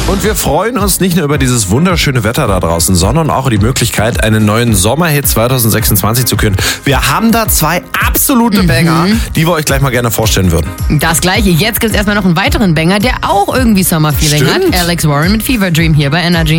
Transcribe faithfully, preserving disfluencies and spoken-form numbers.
Und wir freuen uns nicht nur über dieses wunderschöne Wetter da draußen, sondern auch über die Möglichkeit, einen neuen Sommerhit zwanzig sechsundzwanzig zu küren. Wir haben da zwei absolute Mhm. Banger, die wir euch gleich mal gerne vorstellen würden. Das Gleiche. Jetzt gibt es erstmal noch einen weiteren Banger, der auch irgendwie Sommerfeeling hat. Stimmt. Alex Warren mit Fever Dream hier bei Energy.